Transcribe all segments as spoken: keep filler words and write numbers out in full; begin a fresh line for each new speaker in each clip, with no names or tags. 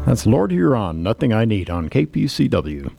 That's Lord Huron, Nothing I Need on K P C W.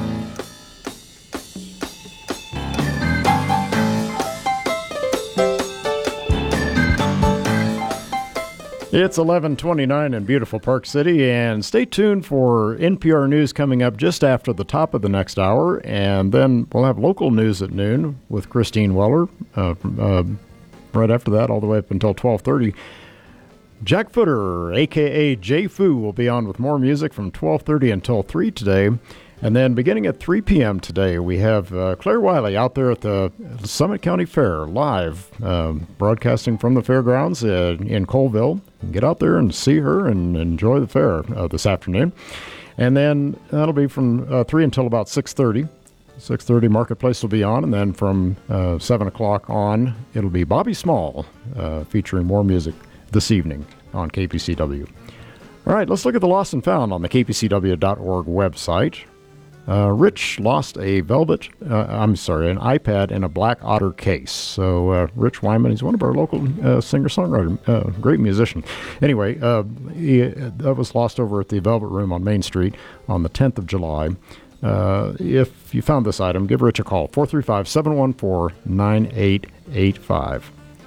It's eleven twenty-nine in beautiful Park City, and stay tuned for N P R News coming up just after the top of the next hour, and then we'll have local news at noon with Christine Weller. Uh, uh, right after that, all the way up until twelve thirty. Jack Footer, a k a. Jay Fu, will be on with more music from twelve thirty until three today. And then beginning at three p.m. today, we have uh, Claire Wiley out there at the Summit County Fair, live, uh, broadcasting from the fairgrounds uh, in Colville. Get out there and see her and enjoy the fair uh, this afternoon. And then that'll be from uh, three until about six thirty. six thirty Marketplace will be on, and then from uh, seven o'clock on, it'll be Bobby Small uh, featuring more music this evening on K P C W. All right, let's look at the lost and found on the K P C W dot org website. Uh, Rich lost a velvet, uh, I'm sorry, an iPad in a Black Otter case. So uh, Rich Wyman, he's one of our local uh, singer-songwriter, uh, great musician. Anyway, uh, he, that was lost over at the Velvet Room on Main Street on the tenth of July. Uh, if you found this item, give Rich a call, four three five, seven one four, nine eight eight five.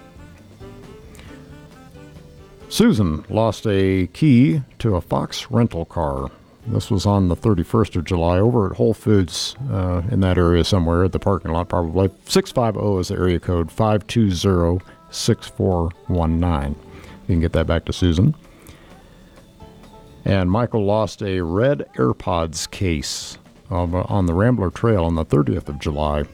Susan lost a key to a Fox rental car. This was on the thirty-first of July over at Whole Foods uh, in that area somewhere, at the parking lot probably. six five zero is the area code, five two zero, six four one nine. You can get that back to Susan. And Michael lost a red AirPods case um, on the Rambler Trail on the thirtieth of July.